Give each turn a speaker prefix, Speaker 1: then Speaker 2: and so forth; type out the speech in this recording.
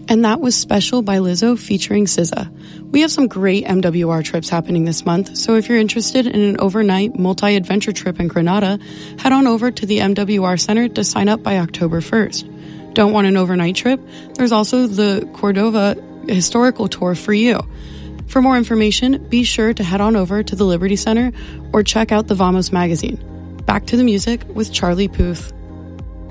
Speaker 1: And that was Special by Lizzo featuring SZA. We have some great MWR trips happening this month, so if you're interested in an overnight multi-adventure trip in Granada, head on over to the MWR Center to sign up by October 1st. Don't want an overnight trip? There's also the Cordova Historical Tour for you. For more information, be sure to head on over to the Liberty Center or check out the Vamos magazine. Back to the music with Charlie Puth.